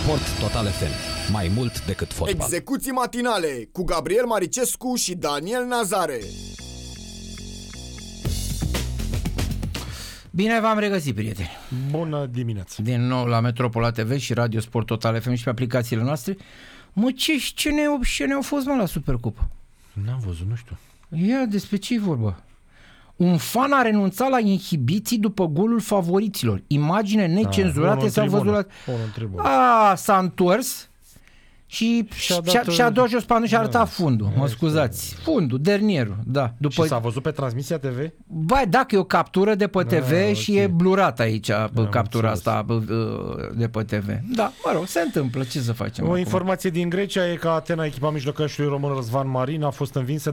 Sport Total FM. Mai mult decât fotbal. Execuții matinale cu Gabriel Maricescu și Daniel Nazare. Bine v-am regăsit, prieteni. Bună dimineața. Din nou la Metropola TV și Radio Sport Total FM și pe aplicațiile noastre. Mă, ce scene au fost, mă, la Supercupă? N-am văzut, nu știu. Ia, despre ce-i vorba? Un fan a renunțat la inhibiții după golul favoriților. Imagine necenzurate s-au văzut la... S-a întors și și-a dat jos panul și a arătat fundul. Mă scuzați. Fundul, dernierul, da. După... Și s-a văzut pe transmisia TV? Băi, dacă e o captură de pe TV și e blurat aici captura asta de pe TV. Da, mă rog, se întâmplă. Ce să facem O acum? informație din Grecia e că Atena, echipa mijlocașului român Răzvan Marin, a fost învinsă